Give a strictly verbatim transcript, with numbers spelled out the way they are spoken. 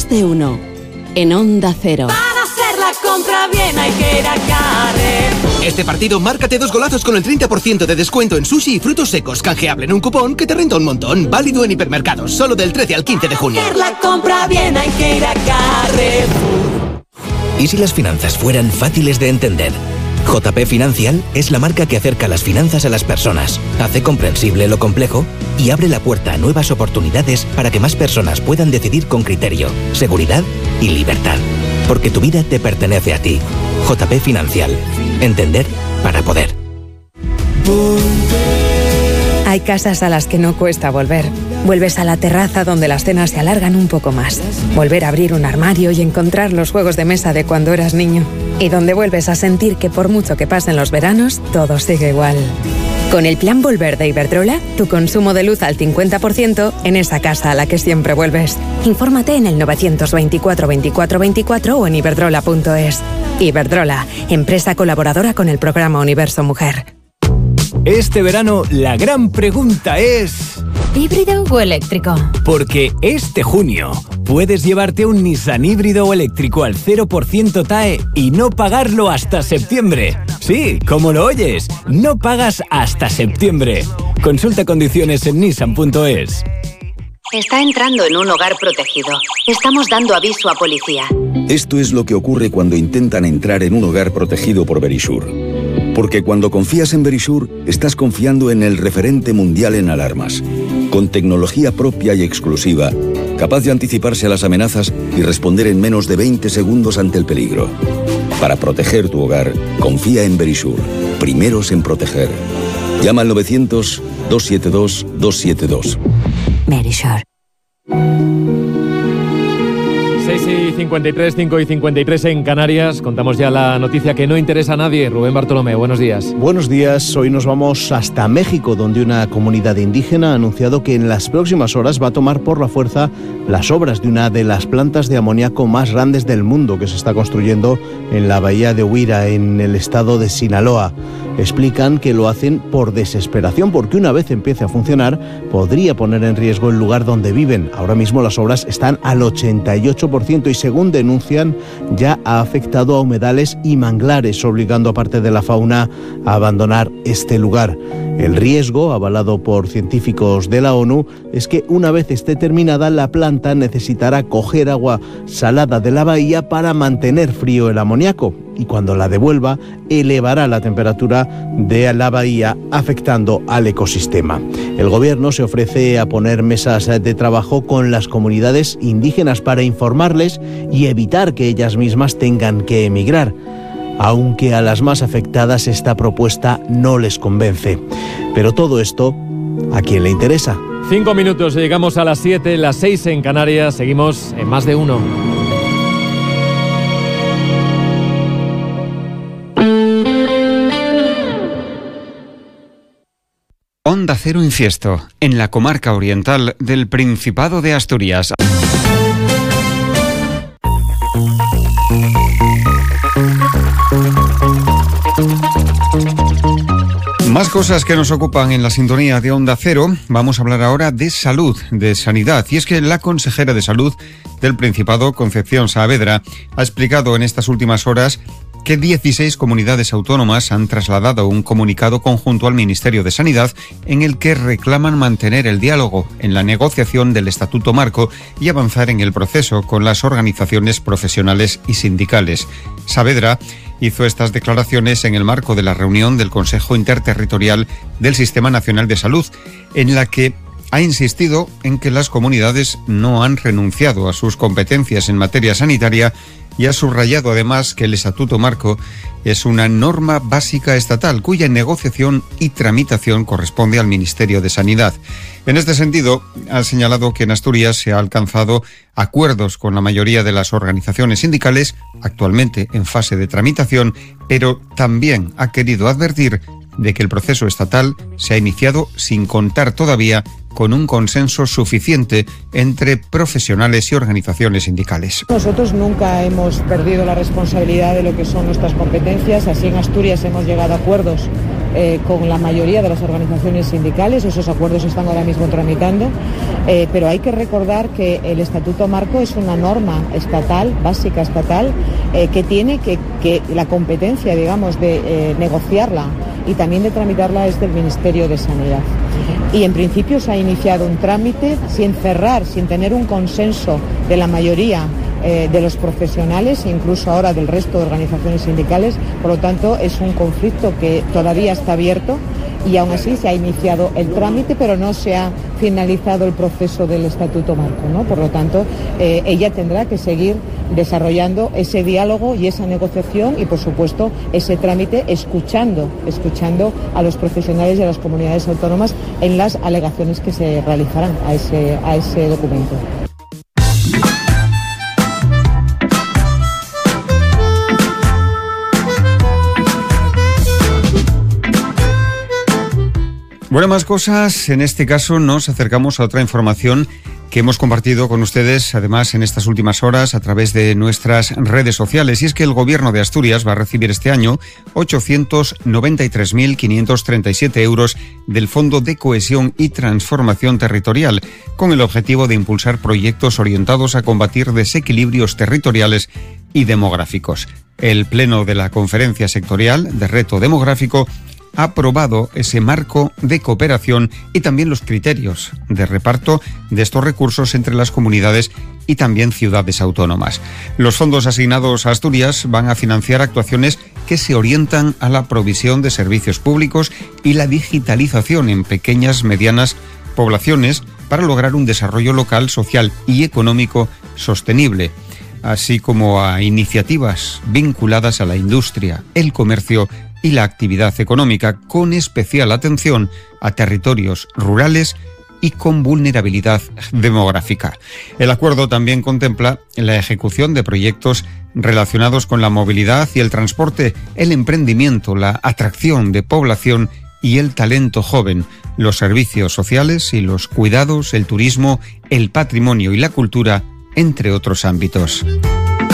Más de uno. En Onda Cero. Para hacer la compra bien hay que ir a Carrefour. Este partido, márcate dos golazos con el treinta por ciento de descuento en sushi y frutos secos. Canjeable en un cupón que te renta un montón. Válido en hipermercados, solo del trece al quince de junio. Para hacer la compra bien hay que ir a Carrefour. ¿Y si las finanzas fueran fáciles de entender? J P Financial es la marca que acerca las finanzas a las personas, hace comprensible lo complejo y abre la puerta a nuevas oportunidades para que más personas puedan decidir con criterio, seguridad y libertad. Porque tu vida te pertenece a ti. J P Financial. Entender para poder. Hay casas a las que no cuesta volver. Vuelves a la terraza donde las cenas se alargan un poco más. Volver a abrir un armario y encontrar los juegos de mesa de cuando eras niño. Y donde vuelves a sentir que por mucho que pasen los veranos, todo sigue igual. Con el plan Volver de Iberdrola, tu consumo de luz al cincuenta por ciento en esa casa a la que siempre vuelves. Infórmate en el novecientos veinticuatro veinticuatro veinticuatro o en iberdrola punto es. Iberdrola, empresa colaboradora con el programa Universo Mujer. Este verano la gran pregunta es... ¿híbrido o eléctrico? Porque este junio puedes llevarte un Nissan híbrido o eléctrico al cero por ciento T A E y no pagarlo hasta septiembre. Sí, como lo oyes, no pagas hasta septiembre. Consulta condiciones en nissan punto es. Está entrando en un hogar protegido. Estamos dando aviso a policía. Esto es lo que ocurre cuando intentan entrar en un hogar protegido por Verisure. Porque cuando confías en Verisure, estás confiando en el referente mundial en alarmas. Con tecnología propia y exclusiva, capaz de anticiparse a las amenazas y responder en menos de veinte segundos ante el peligro. Para proteger tu hogar, confía en Verisure. Primeros en proteger. Llama al novecientos, doscientos setenta y dos, doscientos setenta y dos. Verisure. seis y cincuenta y tres, cinco y cincuenta y tres en Canarias. Contamos ya la noticia que no interesa a nadie. Rubén Bartolomé, buenos días. Buenos días. Hoy nos vamos hasta México, donde una comunidad indígena ha anunciado que en las próximas horas va a tomar por la fuerza las obras de una de las plantas de amoníaco más grandes del mundo, que se está construyendo en la bahía de Huira, en el estado de Sinaloa. Explican que lo hacen por desesperación, porque una vez empiece a funcionar, podría poner en riesgo el lugar donde viven. Ahora mismo las obras están al ochenta y ocho por ciento y, según denuncian, ya ha afectado a humedales y manglares, obligando a parte de la fauna a abandonar este lugar. El riesgo, avalado por científicos de la ONU, es que una vez esté terminada, la planta necesitará coger agua salada de la bahía para mantener frío el amoníaco, y cuando la devuelva, elevará la temperatura de la bahía, afectando al ecosistema. El gobierno se ofrece a poner mesas de trabajo con las comunidades indígenas para informarles y evitar que ellas mismas tengan que emigrar, aunque a las más afectadas esta propuesta no les convence. Pero todo esto, ¿a quién le interesa? Cinco minutos, llegamos a las siete, las seis en Canarias. Seguimos en Más de Uno. Onda Cero Infiesto, en la comarca oriental del Principado de Asturias. Más cosas que nos ocupan en la sintonía de Onda Cero. Vamos a hablar ahora de salud, de sanidad. Y es que la consejera de Salud del Principado, Concepción Saavedra, ha explicado en estas últimas horas que dieciséis comunidades autónomas han trasladado un comunicado conjunto al Ministerio de Sanidad en el que reclaman mantener el diálogo en la negociación del Estatuto Marco y avanzar en el proceso con las organizaciones profesionales y sindicales. Saavedra hizo estas declaraciones en el marco de la reunión del Consejo Interterritorial del Sistema Nacional de Salud, en la que ha insistido en que las comunidades no han renunciado a sus competencias en materia sanitaria y ha subrayado además que el Estatuto Marco es una norma básica estatal cuya negociación y tramitación corresponde al Ministerio de Sanidad. En este sentido, ha señalado que en Asturias se ha alcanzado acuerdos con la mayoría de las organizaciones sindicales, actualmente en fase de tramitación, pero también ha querido advertir de que el proceso estatal se ha iniciado sin contar todavía con un consenso suficiente entre profesionales y organizaciones sindicales. Nosotros nunca hemos perdido la responsabilidad de lo que son nuestras competencias. Así en Asturias hemos llegado a acuerdos eh, con la mayoría de las organizaciones sindicales. Esos acuerdos se están ahora mismo tramitando, eh, pero hay que recordar que el Estatuto Marco es una norma estatal, básica estatal, eh, que tiene que, que la competencia, digamos, de eh, negociarla y también de tramitarla es del Ministerio de Sanidad. Y en principio se ha iniciado un trámite sin cerrar, sin tener un consenso de la mayoría eh, de los profesionales e incluso ahora del resto de organizaciones sindicales. Por lo tanto, es un conflicto que todavía está abierto y aún así se ha iniciado el trámite, pero no se ha finalizado el proceso del Estatuto Marco, ¿no? Por lo tanto, eh, ella tendrá que seguir desarrollando ese diálogo y esa negociación y, por supuesto, ese trámite escuchando, escuchando a los profesionales y a las comunidades autónomas en las alegaciones que se realizarán a ese, a ese documento. Bueno, más cosas. En este caso nos acercamos a otra información que hemos compartido con ustedes, además, en estas últimas horas a través de nuestras redes sociales. Y es que el Gobierno de Asturias va a recibir este año ochocientos noventa y tres mil quinientos treinta y siete euros del Fondo de Cohesión y Transformación Territorial, con el objetivo de impulsar proyectos orientados a combatir desequilibrios territoriales y demográficos. El Pleno de la Conferencia Sectorial de Reto Demográfico ha aprobado ese marco de cooperación y también los criterios de reparto de estos recursos entre las comunidades y también ciudades autónomas. Los fondos asignados a Asturias van a financiar actuaciones que se orientan a la provisión de servicios públicos y la digitalización en pequeñas, medianas poblaciones para lograr un desarrollo local, social y económico sostenible, así como a iniciativas vinculadas a la industria, el comercio y la actividad económica, con especial atención a territorios rurales y con vulnerabilidad demográfica. El acuerdo también contempla la ejecución de proyectos relacionados con la movilidad y el transporte, el emprendimiento, la atracción de población y el talento joven, los servicios sociales y los cuidados, el turismo, el patrimonio y la cultura, entre otros ámbitos.